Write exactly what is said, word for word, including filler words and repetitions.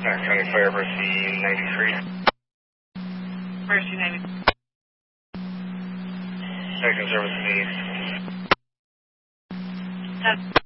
Knox County Fire, Mercy ninety-three. Mercy ninety-three. Second service needs. That's